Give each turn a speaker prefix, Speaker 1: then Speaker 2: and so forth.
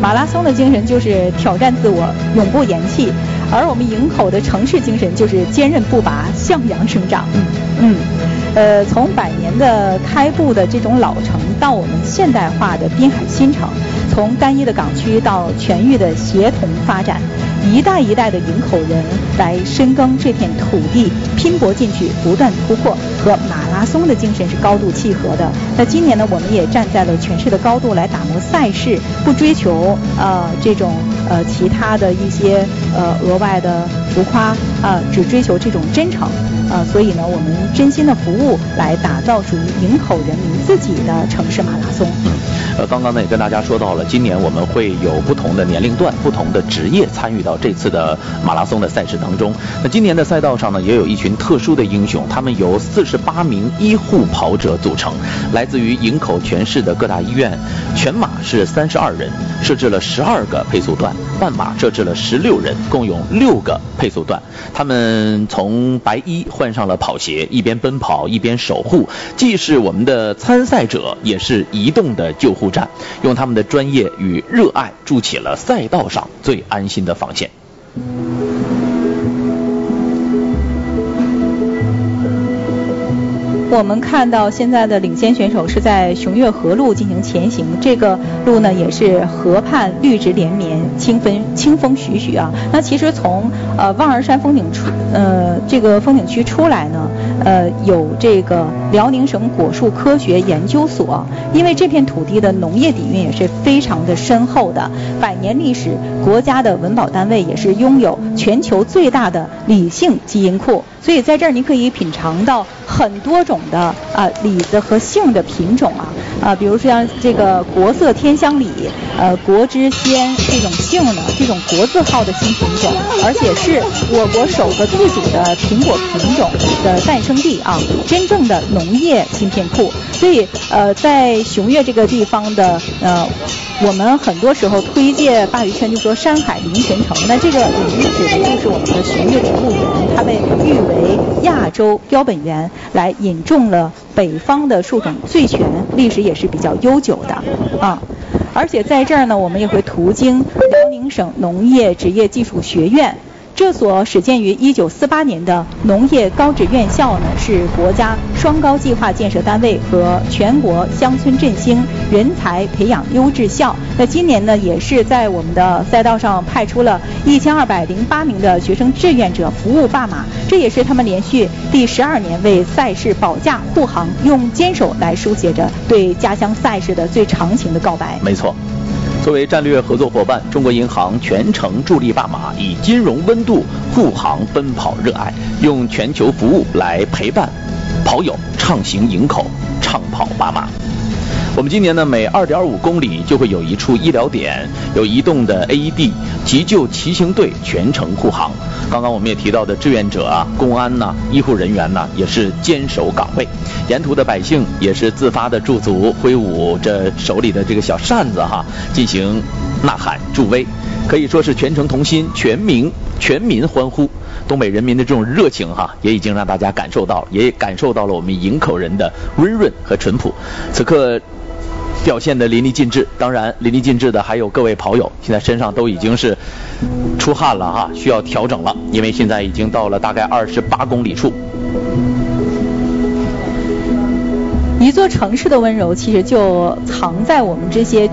Speaker 1: 马拉松的精神就是挑战自我，永不言弃，而我们营口的城市精神就是坚韧不拔，向阳生长。从100年的开埠的这种老城到我们现代化的滨海新城，从单一的港区到全域的协同发展，一代一代的营口人来深耕这片土地，拼搏进取，不断突破，和马拉松的精神是高度契合的。那今年呢，我们也站在了全市的高度来打磨赛事，不追求这种其他的一些额外的浮夸只追求这种真诚所以呢，我们真心的服务来打造属于营口人民自己的城市马拉松。
Speaker 2: 刚刚呢也跟大家说到了，今年我们会有不同的年龄段、不同的职业参与到这次的马拉松的赛事当中。那今年的赛道上呢，也有一群特殊的英雄，他们由48名医护跑者组成，来自于营口全市的各大医院。全马是32人，设置了12个配速段，半马设置了16人，共有6个配速段。他们从白衣换上了跑鞋，一边奔跑一边守护，既是我们的参赛者，也是移动的救护站，用他们的专业与热爱筑起了赛道上最安心的防线。
Speaker 1: 我们看到现在的领先选手是在熊岳河路进行前行，这个路呢也是河畔绿植连绵，清风徐徐啊。那其实从望儿山风景这个风景区出来呢，有这个辽宁省果树科学研究所，因为这片土地的农业底蕴也是非常的深厚的，100年历史，国家的文保单位也是拥有全球最大的李姓基因库，所以在这儿您可以品尝到很多种的李子和杏的品种比如说像这个国色天香李，国之仙这种杏呢，这种国字号的新品种，而且是我国首个自主的苹果品种的诞生地真正的农业芯片库。所以在熊岳这个地方的我们很多时候推介鲅鱼圈就说山海林泉城，那这个林指的就是我们的熊岳植物园，它被誉为亚洲标本园，来引种了北方的树种最全，历史也是比较悠久的而且在这儿呢，我们也会途经辽宁省农业职业技术学院。这所始建于1948年的农业高职院校呢，是国家双高计划建设单位和全国乡村振兴人才培养优质校。那今年呢，也是在我们的赛道上派出了1208名的学生志愿者服务罢马，这也是他们连续第12年为赛事保驾护航，用坚守来书写着对家乡赛事的最长情的告白。
Speaker 2: 没错。作为战略合作伙伴，中国银行全程助力罢马，以金融温度护航奔跑热爱，用全球服务来陪伴跑友畅行营口，畅跑罢马。我们今年呢，每2.5公里就会有一处医疗点，有移动的 AED 急救骑行队全程护航。刚刚我们也提到的志愿者公安医护人员也是坚守岗位。沿途的百姓也是自发的驻足，挥舞着手里的这个小扇子进行呐喊助威，可以说是全城同心，全民欢呼。东北人民的这种热情也已经让大家感受到了，也感受到了我们营口人的温润和淳朴。此刻表现的淋漓尽致，当然淋漓尽致的还有各位跑友，现在身上都已经是出汗了需要调整了，因为现在已经到了大概28公里处。
Speaker 1: 一座城市的温柔其实就藏在我们这些